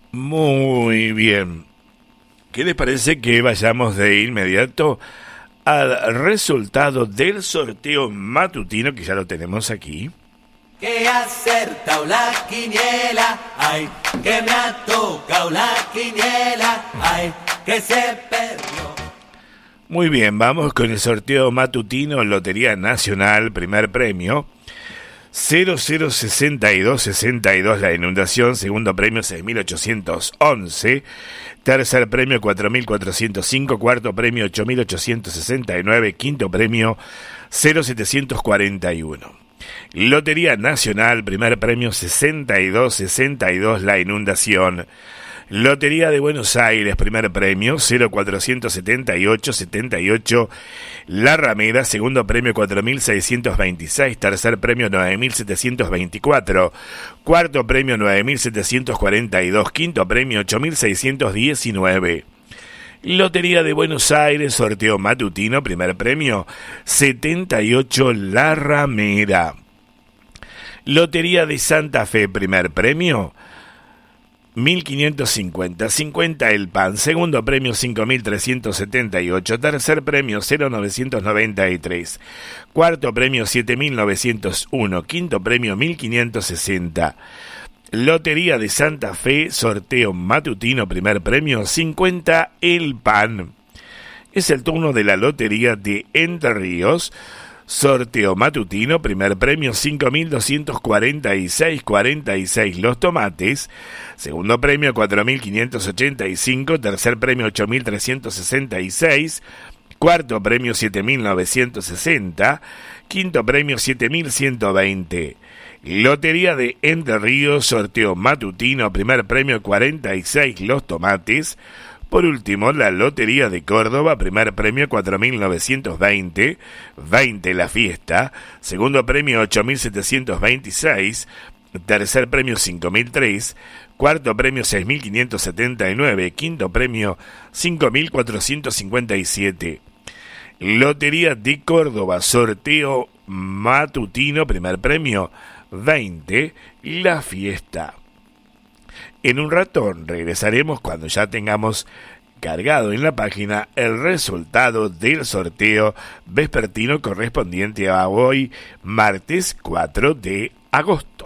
Muy bien. ¿Qué les parece que vayamos de inmediato al resultado del sorteo matutino, que ya lo tenemos aquí? Que ha acertado la quiniela, ay, que me ha tocado la quiniela, ay, que se perdió. Muy bien, vamos con el sorteo matutino, Lotería Nacional, primer premio 006262 la inundación, segundo premio 6811, tercer premio 4405, cuarto premio 8869, quinto premio 0741. Lotería Nacional, primer premio 6262 la inundación. Lotería de Buenos Aires, primer premio 047878 La Ramera, segundo premio 4626, tercer premio 9724, cuarto premio 9742, quinto premio 8619. Lotería de Buenos Aires, sorteo matutino, primer premio 78 La Ramera. Lotería de Santa Fe, primer premio 1550, 50 El Pan, segundo premio 5378, tercer premio 0993, cuarto premio 7901, quinto premio 1560. Lotería de Santa Fe, sorteo matutino, primer premio 50 El Pan. Es el turno de la Lotería de Entre Ríos, sorteo matutino, primer premio 5.246 Los Tomates, segundo premio 4.585, tercer premio 8.366, cuarto premio 7.960, quinto premio 7.120. Lotería de Entre Ríos, sorteo matutino, primer premio 46 Los Tomates. Por último, la Lotería de Córdoba, primer premio 4.920, 20 La Fiesta, segundo premio 8.726, tercer premio 5.003, cuarto premio 6.579, quinto premio 5.457. Lotería de Córdoba, sorteo matutino, primer premio 20 La Fiesta. En un rato regresaremos cuando ya tengamos cargado en la página el resultado del sorteo vespertino correspondiente a hoy, martes 4 de agosto.